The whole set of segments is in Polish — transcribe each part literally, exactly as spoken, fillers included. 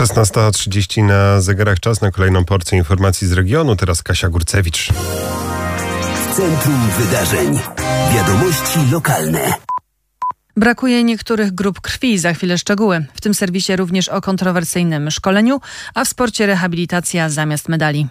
szesnasta trzydzieści na zegarach, czas na kolejną porcję informacji z regionu. Teraz Kasia Górcewicz. W centrum wydarzeń. Wiadomości lokalne. Brakuje niektórych grup krwi, za chwilę szczegóły. W tym serwisie również o kontrowersyjnym szkoleniu, a w sporcie rehabilitacja zamiast medali.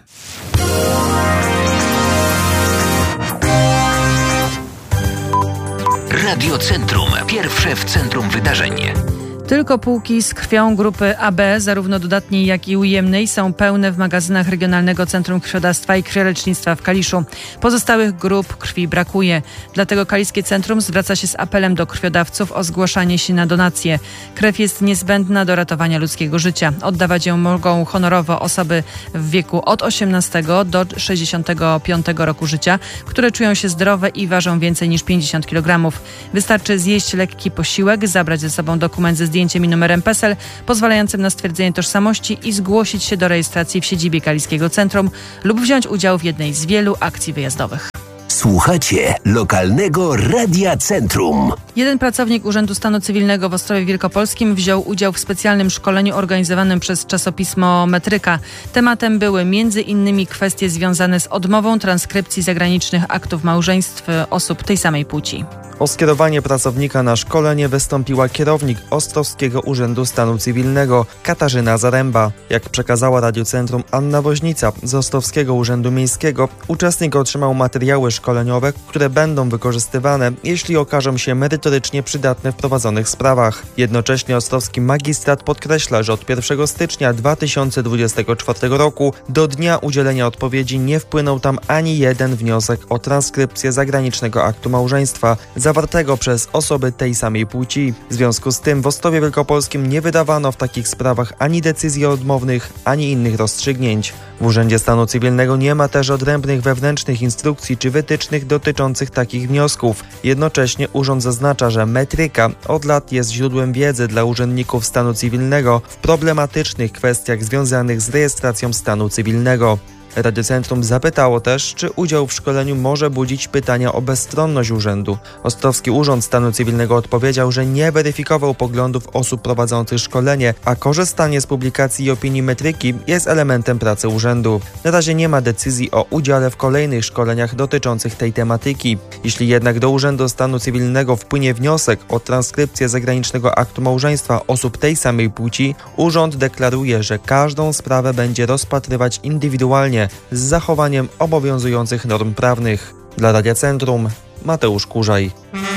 Radio Centrum. Pierwsze w centrum wydarzeń. Tylko półki z krwią grupy A B, zarówno dodatniej, jak i ujemnej, są pełne w magazynach Regionalnego Centrum Krwiodawstwa i Krwiolecznictwa w Kaliszu. Pozostałych grup krwi brakuje. Dlatego Kaliskie Centrum zwraca się z apelem do krwiodawców o zgłaszanie się na donację. Krew jest niezbędna do ratowania ludzkiego życia. Oddawać ją mogą honorowo osoby w wieku od osiemnastego do sześćdziesiątego piątego roku życia, które czują się zdrowe i ważą więcej niż pięćdziesiąt kilogramów. Wystarczy zjeść lekki posiłek, zabrać ze sobą dokument ze zdjęciem i numerem PESEL pozwalającym na stwierdzenie tożsamości i zgłosić się do rejestracji w siedzibie Kaliskiego Centrum lub wziąć udział w jednej z wielu akcji wyjazdowych. Słuchacie lokalnego Radia Centrum. Jeden pracownik Urzędu Stanu Cywilnego w Ostrowie Wielkopolskim wziął udział w specjalnym szkoleniu organizowanym przez czasopismo Metryka. Tematem były między innymi kwestie związane z odmową transkrypcji zagranicznych aktów małżeństw osób tej samej płci. O skierowanie pracownika na szkolenie wystąpiła kierownik Ostrowskiego Urzędu Stanu Cywilnego Katarzyna Zaręba. Jak przekazała Radiu Centrum Anna Woźnica z Ostrowskiego Urzędu Miejskiego, uczestnik otrzymał materiały szkoleniowe, które będą wykorzystywane, jeśli okażą się merytorycznie przydatne w prowadzonych sprawach. Jednocześnie Ostrowski Magistrat podkreśla, że od pierwszego stycznia dwa tysiące dwudziestego czwartego roku do dnia udzielenia odpowiedzi nie wpłynął tam ani jeden wniosek o transkrypcję zagranicznego aktu małżeństwa zawartego przez osoby tej samej płci. W związku z tym w Ostrowie Wielkopolskim nie wydawano w takich sprawach ani decyzji odmownych, ani innych rozstrzygnięć. W Urzędzie Stanu Cywilnego nie ma też odrębnych wewnętrznych instrukcji czy wytycznych dotyczących takich wniosków. Jednocześnie urząd zaznacza, że Metryka od lat jest źródłem wiedzy dla urzędników stanu cywilnego w problematycznych kwestiach związanych z rejestracją stanu cywilnego. Radio Centrum zapytało też, czy udział w szkoleniu może budzić pytania o bezstronność urzędu. Ostrowski Urząd Stanu Cywilnego odpowiedział, że nie weryfikował poglądów osób prowadzących szkolenie, a korzystanie z publikacji i opinii Metryki jest elementem pracy urzędu. Na razie nie ma decyzji o udziale w kolejnych szkoleniach dotyczących tej tematyki. Jeśli jednak do Urzędu Stanu Cywilnego wpłynie wniosek o transkrypcję zagranicznego aktu małżeństwa osób tej samej płci, urząd deklaruje, że każdą sprawę będzie rozpatrywać indywidualnie, z zachowaniem obowiązujących norm prawnych. Dla Radia Centrum Mateusz Kurzaj.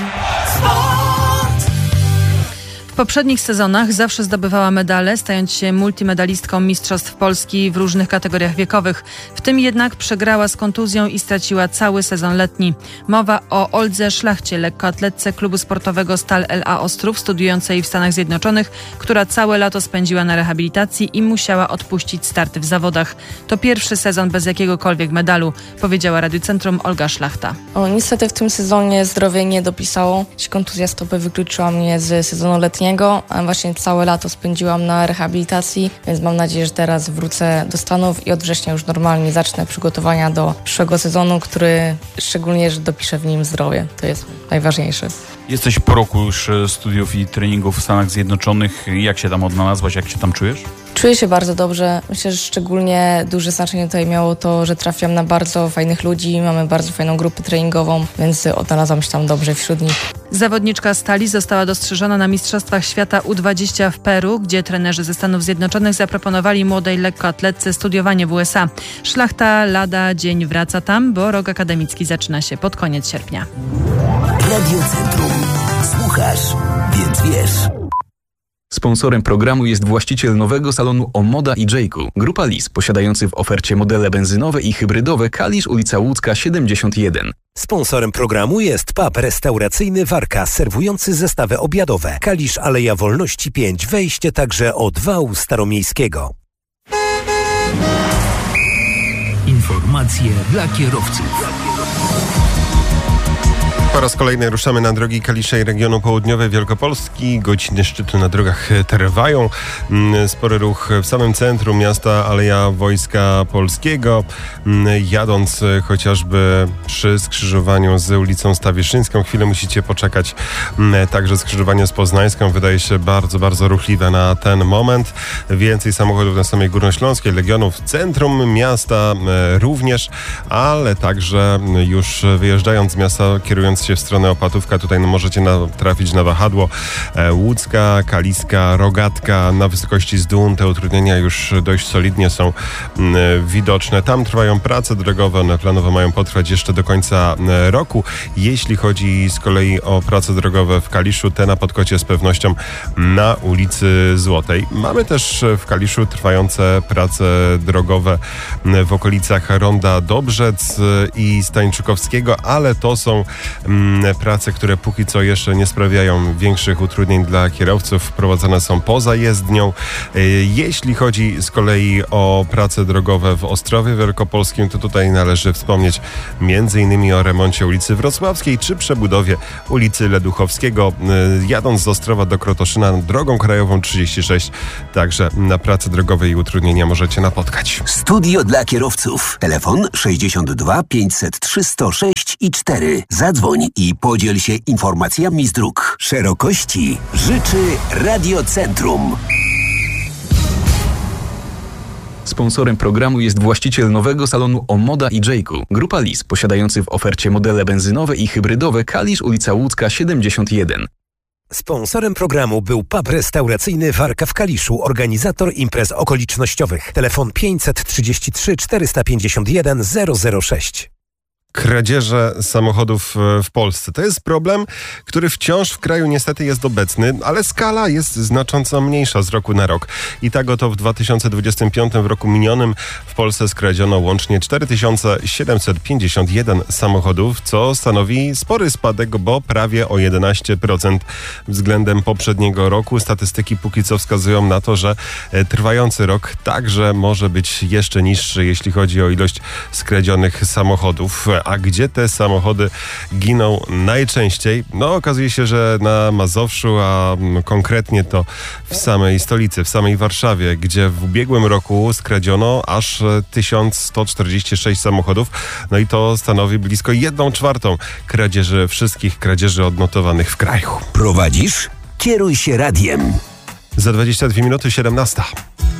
W poprzednich sezonach zawsze zdobywała medale, stając się multimedalistką Mistrzostw Polski w różnych kategoriach wiekowych. W tym jednak przegrała z kontuzją i straciła cały sezon letni. Mowa o Oldze Szlachcie, lekkoatletce klubu sportowego Stal L A Ostrów, studiującej w Stanach Zjednoczonych, która całe lato spędziła na rehabilitacji i musiała odpuścić starty w zawodach. To pierwszy sezon bez jakiegokolwiek medalu, powiedziała Radiu Centrum Olga Szlachta. O, niestety w tym sezonie zdrowie nie dopisało. Kontuzja stopy wykluczyła mnie z sezonu letniego. A właśnie całe lato spędziłam na rehabilitacji, więc mam nadzieję, że teraz wrócę do Stanów i od września już normalnie zacznę przygotowania do przyszłego sezonu, który szczególnie, że dopiszę w nim zdrowie. To jest najważniejsze. Jesteś po roku już studiów i treningów w Stanach Zjednoczonych. Jak się tam odnalazłaś? Jak się tam czujesz? Czuję się bardzo dobrze. Myślę, że szczególnie duże znaczenie tutaj miało to, że trafiam na bardzo fajnych ludzi, mamy bardzo fajną grupę treningową, więc odnalazłam się tam dobrze wśród nich. Zawodniczka Stali została dostrzeżona na Mistrzostwach Świata U dwadzieścia w Peru, gdzie trenerzy ze Stanów Zjednoczonych zaproponowali młodej lekkoatletce studiowanie w U S A. Szlachta lada dzień wraca tam, bo rok akademicki zaczyna się pod koniec sierpnia. Radio Centrum. Słuchasz, więc wiesz. Sponsorem programu jest właściciel nowego salonu Omoda i Jayku. Grupa Lis, posiadający w ofercie modele benzynowe i hybrydowe. Kalisz, ulica Łódzka siedemdziesiąt jeden. Sponsorem programu jest pub restauracyjny Warka, serwujący zestawy obiadowe. Kalisz, Aleja Wolności pięć, wejście także od wału staromiejskiego. Informacje dla kierowców. Po raz kolejny ruszamy na drogi Kalisza i regionu południowej Wielkopolski. Godziny szczytu na drogach trwają. Spory ruch w samym centrum miasta, Aleja Wojska Polskiego. Jadąc chociażby przy skrzyżowaniu z ulicą Stawiszyńską, chwilę musicie poczekać. Także skrzyżowanie z Poznańską wydaje się bardzo, bardzo ruchliwe na ten moment. Więcej samochodów na samej Górnośląskiej, Legionów w centrum miasta również, ale także już wyjeżdżając z miasta, kierując się w stronę Opatówka, tutaj no, możecie natrafić na wahadło e, Łódzka, Kaliska, Rogatka na wysokości Zdun. Te utrudnienia już dość solidnie są m, widoczne. Tam trwają prace drogowe, one planowo mają potrwać jeszcze do końca e, roku. Jeśli chodzi z kolei o prace drogowe w Kaliszu, te na Podkocie z pewnością na ulicy Złotej. Mamy też w Kaliszu trwające prace drogowe w okolicach Ronda Dobrzec i Stańczykowskiego, ale to są mm, prace, które póki co jeszcze nie sprawiają większych utrudnień dla kierowców. Prowadzone są poza jezdnią. Jeśli chodzi z kolei o prace drogowe w Ostrowie Wielkopolskim, to tutaj należy wspomnieć między innymi o remoncie ulicy Wrocławskiej czy przebudowie ulicy Leduchowskiego. Jadąc z Ostrowa do Krotoszyna drogą krajową trzydzieści sześć, także na prace drogowe i utrudnienia możecie napotkać. Studio dla kierowców. Telefon sześćdziesiąt dwa pięćset trzy sto sześć i cztery. Zadzwoń i podziel się informacjami z dróg. Szerokości życzy Radiocentrum. Sponsorem programu jest właściciel nowego salonu Omoda i Jayku. Grupa Lis, posiadający w ofercie modele benzynowe i hybrydowe Kalisz, ulica Łódzka siedemdziesiąt jeden. Sponsorem programu był pub restauracyjny Warka w Kaliszu, organizator imprez okolicznościowych. Telefon pięćset trzydzieści trzy czterysta pięćdziesiąt jeden zero zero sześć. Kradzieże samochodów w Polsce. To jest problem, który wciąż w kraju niestety jest obecny, ale skala jest znacząco mniejsza z roku na rok. I tak oto w dwa tysiące dwudziestym piątym, w roku minionym, w Polsce skradziono łącznie cztery tysiące siedemset pięćdziesiąt jeden samochodów, co stanowi spory spadek, bo prawie o jedenaście procent względem poprzedniego roku. Statystyki póki co wskazują na to, że trwający rok także może być jeszcze niższy, jeśli chodzi o ilość skradzionych samochodów. A gdzie te samochody giną najczęściej? No, okazuje się, że na Mazowszu, a konkretnie to w samej stolicy, w samej Warszawie, gdzie w ubiegłym roku skradziono aż tysiąc sto czterdzieści sześć samochodów. No i to stanowi blisko jedną czwartą kradzieży, wszystkich kradzieży odnotowanych w kraju. Prowadzisz? Kieruj się radiem. Za dwadzieścia dwie minuty siedemnasta.